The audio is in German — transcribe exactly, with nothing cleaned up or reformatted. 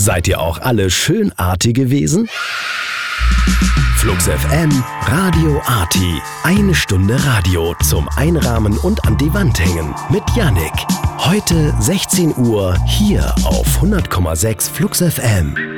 Seid ihr auch alle schönartige Wesen? Flux F M, Radio Arti. Eine Stunde Radio zum Einrahmen und an die Wand hängen mit Yannick. Heute sechzehn Uhr hier auf hundert Komma sechs Flux F M.